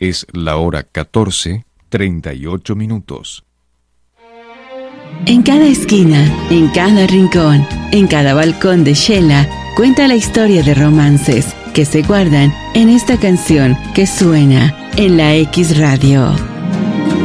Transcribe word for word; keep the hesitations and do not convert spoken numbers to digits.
Es la hora catorce, treinta y ocho minutos. En cada esquina, en cada rincón, en cada balcón de Shela, cuenta la historia de romances que se guardan en esta canción que suena en la X Radio.